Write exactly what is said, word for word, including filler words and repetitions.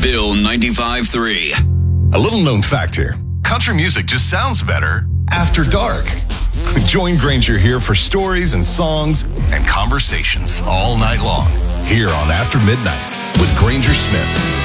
Bill ninety-five three. A little known fact here. Country music just sounds better after dark. Join Granger here for stories and songs and conversations all night long here on After Midnight with Granger Smith.